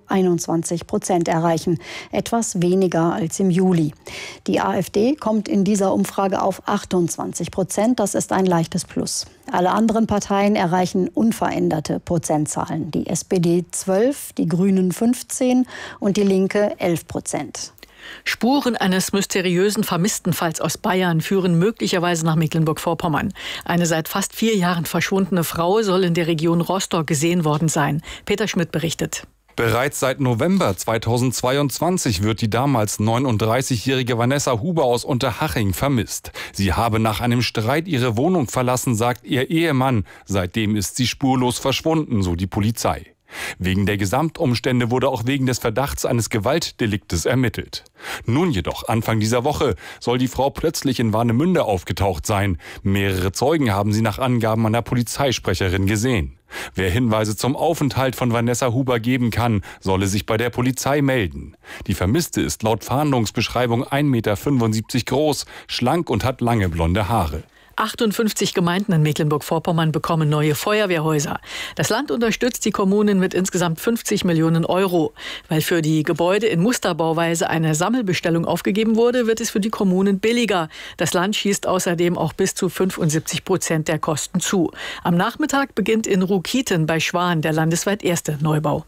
21% erreichen, etwas weniger als im Juli. Die AfD kommt in dieser Umfrage auf 28%, das ist ein leichtes Plus. Alle anderen Parteien erreichen unveränderte Prozentzahlen. Die SPD 12, die Grünen 15 und die Linke 11%. Spuren eines mysteriösen Vermisstenfalls aus Bayern führen möglicherweise nach Mecklenburg-Vorpommern. Eine seit fast 4 Jahren verschwundene Frau soll in der Region Rostock gesehen worden sein. Peter Schmidt berichtet. Bereits seit November 2022 wird die damals 39-jährige Vanessa Huber aus Unterhaching vermisst. Sie habe nach einem Streit ihre Wohnung verlassen, sagt ihr Ehemann. Seitdem ist sie spurlos verschwunden, so die Polizei. Wegen der Gesamtumstände wurde auch wegen des Verdachts eines Gewaltdeliktes ermittelt. Nun jedoch, Anfang dieser Woche, soll die Frau plötzlich in Warnemünde aufgetaucht sein. Mehrere Zeugen haben sie nach Angaben einer Polizeisprecherin gesehen. Wer Hinweise zum Aufenthalt von Vanessa Huber geben kann, solle sich bei der Polizei melden. Die Vermisste ist laut Fahndungsbeschreibung 1,75 Meter groß, schlank und hat lange blonde Haare. 58 Gemeinden in Mecklenburg-Vorpommern bekommen neue Feuerwehrhäuser. Das Land unterstützt die Kommunen mit insgesamt 50 Millionen Euro. Weil für die Gebäude in Musterbauweise eine Sammelbestellung aufgegeben wurde, wird es für die Kommunen billiger. Das Land schießt außerdem auch bis zu 75% der Kosten zu. Am Nachmittag beginnt in Rukiten bei Schwan der landesweit erste Neubau.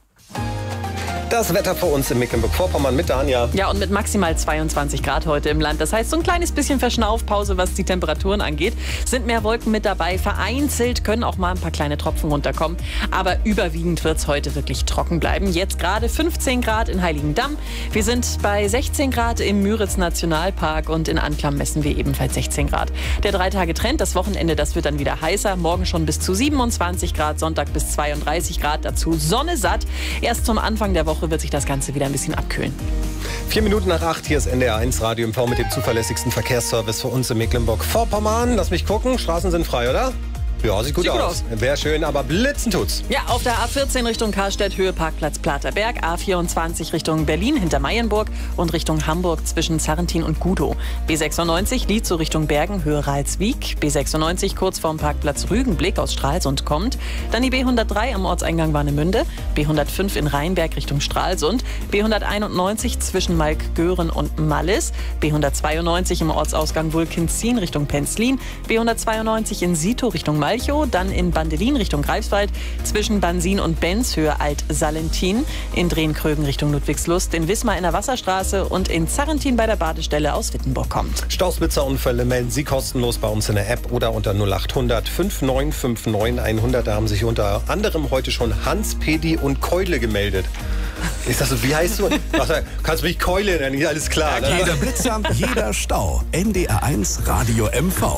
Das Wetter für uns in Mecklenburg-Vorpommern mit Dania. Ja, und mit maximal 22 Grad heute im Land. Das heißt, so ein kleines bisschen Verschnaufpause, was die Temperaturen angeht. Sind mehr Wolken mit dabei. Vereinzelt können auch mal ein paar kleine Tropfen runterkommen. Aber überwiegend wird es heute wirklich trocken bleiben. Jetzt gerade 15 Grad in Heiligendamm. Wir sind bei 16 Grad im Müritz-Nationalpark und in Anklam messen wir ebenfalls 16 Grad. Der 3-Tage-Trend, das Wochenende, das wird dann wieder heißer. Morgen schon bis zu 27 Grad, Sonntag bis 32 Grad. Dazu Sonne satt. Erst zum Anfang der Woche wird sich das Ganze wieder ein bisschen abkühlen. 4 Minuten nach 8, hier ist NDR 1 Radio MV mit dem zuverlässigsten Verkehrsservice für uns in Mecklenburg-Vorpommern. Lass mich gucken, Straßen sind frei, oder? Ja, sieht gut aus. Wäre schön, aber blitzen tut's. Ja, auf der A14 Richtung Karstedt, Höhe Parkplatz Platerberg, A24 Richtung Berlin hinter Meienburg und Richtung Hamburg zwischen Sarrentin und Gudow. B96 Lietzow Richtung Bergen, Höhe Ralswiek. B96 kurz vorm Parkplatz Rügenblick aus Stralsund kommt. Dann die B103 am Ortseingang Warnemünde. B105 in Rheinberg Richtung Stralsund. B191 zwischen Malkgören und Mallis. B192 im Ortsausgang Wulkenzin Richtung Penzlin. B192 in Sito Richtung Malchow, dann in Bandelin Richtung Greifswald, zwischen Bansin und Benz, Höhe Alt-Salentin, in Drehn-Krögen Richtung Ludwigslust, in Wismar in der Wasserstraße und in Zarrentin bei der Badestelle aus Wittenburg kommt. Stausblitzer-Unfälle melden Sie kostenlos bei uns in der App oder unter 0800 5959 100. Da haben sich unter anderem heute schon Hans, Pedi und Keule gemeldet. Ist das so, wie heißt du? Kannst du mich Keule nennen? Alles klar. Ja, jeder Blitzer, jeder Stau. NDR 1 Radio MV.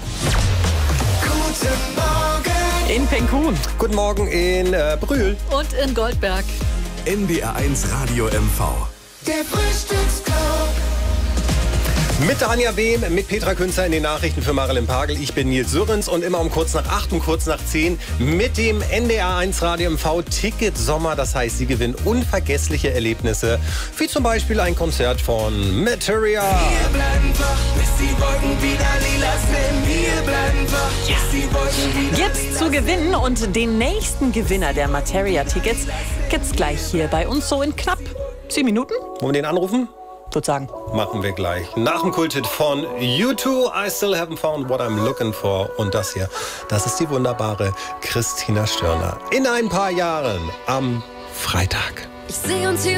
Guten Morgen in Penkun. Guten Morgen in Brühl. Und in Goldberg. NDR 1 Radio MV. Der Frühstücksclub. Mit Anja Behm, mit Petra Künzer in den Nachrichten für Marilyn Pagel. Ich bin Nils Sürrens und immer um kurz nach 8 und kurz nach 10 mit dem NDR 1 Radio MV Ticket Sommer. Das heißt, Sie gewinnen unvergessliche Erlebnisse, wie zum Beispiel ein Konzert von Materia. Wir bleiben wach, bis die Wolken wieder lila sind. Wir bleiben wach, bis die Wolken wieder Gibt's zu gewinnen und den nächsten Gewinner der Materia-Tickets gibt's gleich hier bei uns so in knapp 10 Minuten. Wollen wir den anrufen? Sozusagen. Machen wir gleich. Nach dem Kulthit von U2, I Still Haven't Found What I'm Looking For. Und das hier, das ist die wunderbare Christina Störner. In ein paar Jahren am Freitag. Ich sehe uns hier